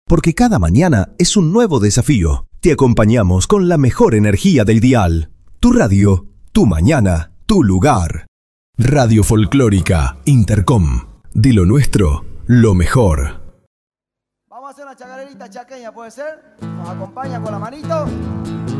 porque cada mañana es un nuevo desafío. Te acompañamos con la mejor energía del dial. Tu radio, tu mañana, tu lugar. Radio Folclórica Intercom. De lo nuestro, lo mejor. Vamos a hacer una chacarerita chaqueña, ¿puede ser? Nos acompaña con la manito.